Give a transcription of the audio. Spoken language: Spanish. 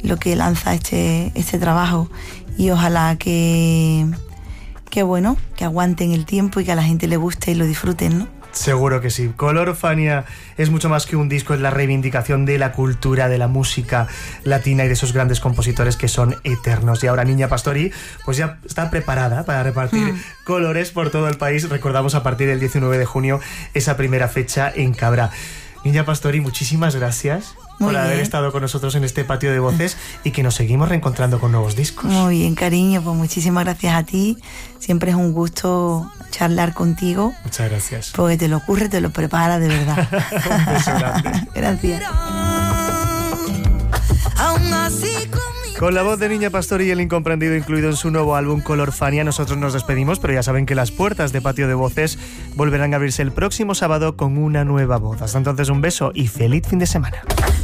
lo que lanza este trabajo, y ojalá que bueno, que aguanten el tiempo y que a la gente le guste y lo disfruten, ¿no? Seguro que sí. Color Fania es mucho más que un disco, es la reivindicación de la cultura, de la música latina y de esos grandes compositores que son eternos. Y ahora Niña Pastori pues ya está preparada para repartir colores por todo el país. Recordamos a partir del 19 de junio esa primera fecha en Cabra. Niña Pastori, muchísimas gracias por haber estado con nosotros en este patio de voces y que nos seguimos reencontrando con nuevos discos. Muy bien, cariño, pues muchísimas gracias a ti. Siempre es un gusto charlar contigo. Muchas gracias. Porque te lo ocurre, te lo prepara de verdad. Un beso grande. Gracias. Con la voz de Niña Pastori y el incomprendido incluido en su nuevo álbum Color Fania, nosotros nos despedimos, pero ya saben que las puertas de Patio de Voces volverán a abrirse el próximo sábado con una nueva voz. Hasta entonces, un beso y feliz fin de semana.